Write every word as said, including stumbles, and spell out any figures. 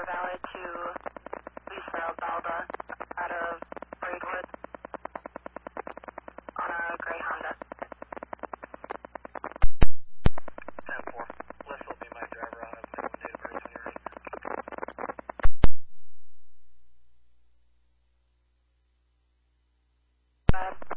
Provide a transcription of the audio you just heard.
Valley to Lisa Balda out of Braidwood on a gray Honda. ten four. Bliss will be my driver on a minimum date of birth when you're ready. Uh,